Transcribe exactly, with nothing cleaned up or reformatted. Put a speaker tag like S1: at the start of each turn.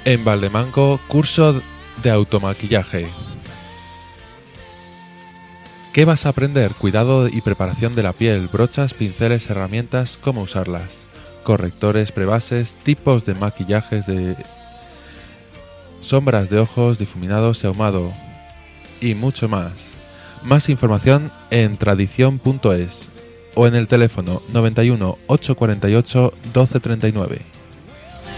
S1: En Valdemanco, curso de automaquillaje. ¿Qué vas a aprender? Cuidado y preparación de la piel, brochas, pinceles, herramientas, cómo usarlas, correctores, prebases, tipos de maquillajes, de sombras de ojos, difuminados y ahumado y mucho más. Más información en tradición punto es o en el teléfono noventa y uno, ochocientos cuarenta y ocho, doce treinta y nueve.